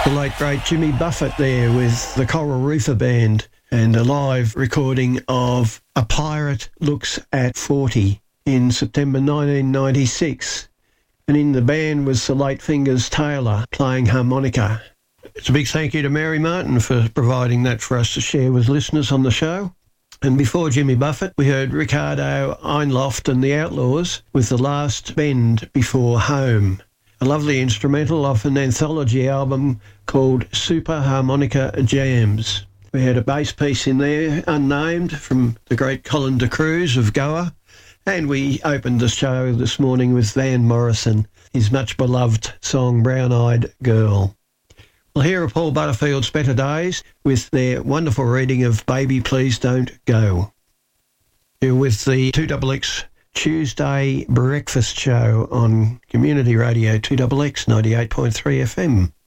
The late great Jimmy Buffett there with the Coral Reefer Band and a live recording of A Pirate Looks at 40 in September 1996. And in the band was the late Fingers Taylor playing harmonica. It's a big thank you to Mary Martin for providing that for us to share with listeners on the show. And before Jimmy Buffett, we heard Ricardo Einloft and the Outlaws with The Last Bend Before Home, a lovely instrumental off an anthology album called Super Harmonica Jams. We had a bass piece in there, unnamed, from the great Colin de Cruz of Goa. And we opened the show this morning with Van Morrison, his much-beloved song Brown Eyed Girl. Well, here are Paul Butterfield's Better Days with their wonderful reading of Baby Please Don't Go. Here with the 2XX Tuesday Breakfast Show on Community Radio 2XX 98.3 FM.